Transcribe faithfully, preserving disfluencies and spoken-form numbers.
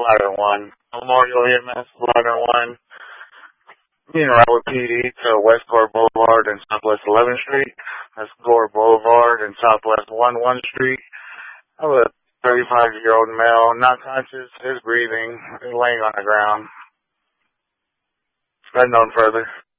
Ladder one. Memorial here, Mass Ladder one. Being Railroad P D to West Gore Boulevard and Southwest eleventh Street. That's Gore Boulevard and Southwest eleventh Street. I have a thirty-five-year-old male, not conscious, is breathing, is laying on the ground. Unknown further.